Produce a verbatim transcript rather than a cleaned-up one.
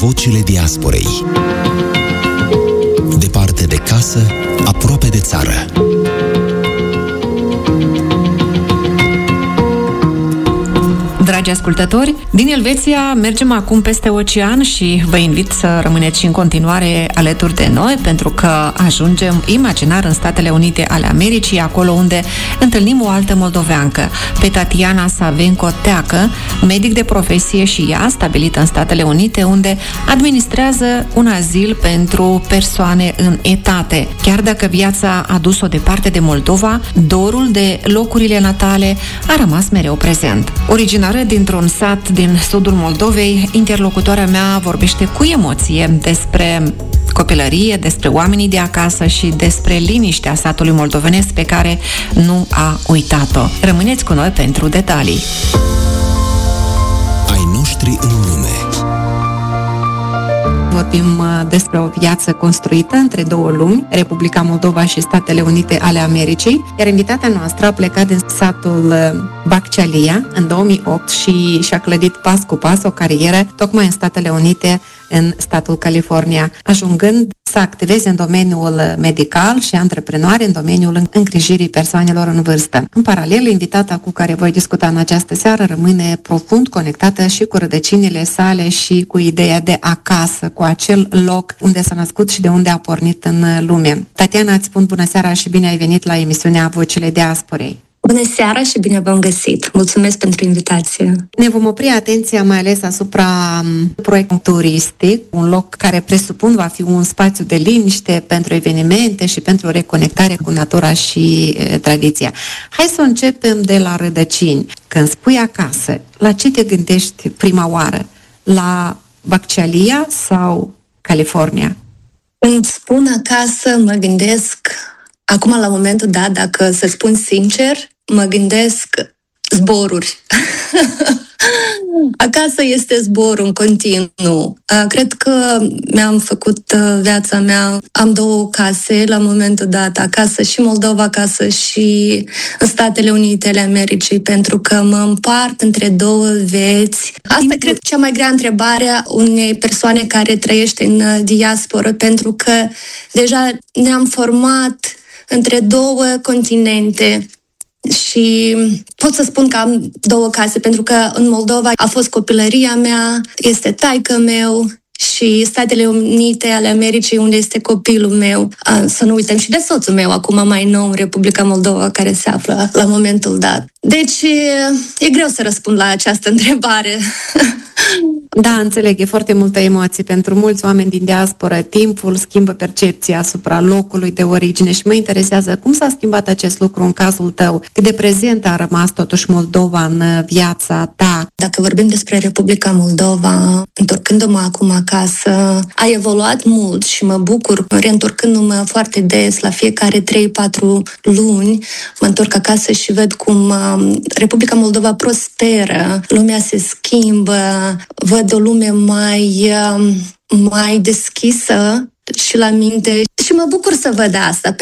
Vocile Diasporei. Departe de casă, aproape de țară. Dragi ascultători, din Elveția mergem acum peste ocean și vă invit să rămâneți și în continuare alături de noi, pentru că ajungem imaginar în Statele Unite ale Americii, acolo unde întâlnim o altă moldoveancă, pe Tatiana Savenko Teacă, medic de profesie și ea stabilită în Statele Unite, unde administrează un azil pentru persoane în etate. Chiar dacă viața a dus-o departe de Moldova, dorul de locurile natale a rămas mereu prezent. Originar dintr-un sat din sudul Moldovei, interlocutoarea mea vorbește cu emoție despre copilărie, despre oamenii de acasă și despre liniștea satului moldovenesc pe care nu a uitat-o. Rămâneți cu noi pentru detalii. Ai noștri în lume. Vorbim despre o viață construită între două lumi, Republica Moldova și Statele Unite ale Americii, iar invitata noastră a plecat din satul Baccealia în două mii opt și și-a clădit pas cu pas o carieră tocmai în Statele Unite, în statul California, ajungând să activeze în domeniul medical și antreprenoare în domeniul îngrijirii persoanelor în vârstă. În paralel, invitata cu care voi discuta în această seară rămâne profund conectată și cu rădăcinile sale și cu ideea de acasă, cu acel loc unde s-a născut și de unde a pornit în lume. Tatiana, îți spun bună seara și bine ai venit la emisiunea Vocile Diasporei. Bună seara și bine v-am găsit! Mulțumesc pentru invitație! Ne vom opri atenția mai ales asupra proiectului turistic, un loc care presupun va fi un spațiu de liniște pentru evenimente și pentru reconectare cu natura și e, tradiția. Hai să începem de la rădăcini. Când spui acasă, la ce te gândești prima oară? La Baccealia sau California? Când spun acasă, mă gândesc, acum la momentul dat, dacă să spun sincer, mă gândesc zboruri. Acasă este zbor în continuu. Cred că mi-am făcut viața mea. Am două case la momentul dat, acasă și Moldova, acasă și în Statele Unite ale Americii, pentru că mă împart între două vieți. Asta cred cea mai grea întrebare a unei persoane care trăiește în diasporă, pentru că deja ne-am format între două continente. Și pot să spun că am două case, pentru că în Moldova a fost copilăria mea, este taică meu, și Statele Unite ale Americii, unde este copilul meu. Să nu uităm și de soțul meu, acum mai nou în Republica Moldova, care se află la momentul dat. Deci e greu să răspund la această întrebare. Da, înțeleg, e foarte multă emoție pentru mulți oameni din diasporă. Timpul schimbă percepția asupra locului de origine și mă interesează cum s-a schimbat acest lucru în cazul tău. Cât de prezent a rămas totuși Moldova în viața ta? Dacă vorbim despre Republica Moldova, întorcându-mă acum acasă, a evoluat mult și mă bucur, reîntorcându-mă foarte des, la fiecare trei patru luni, mă întorc acasă și văd cum Republica Moldova prosperă, lumea se schimbă, văd o lume mai, mai deschisă și la minte și mă bucur să văd asta.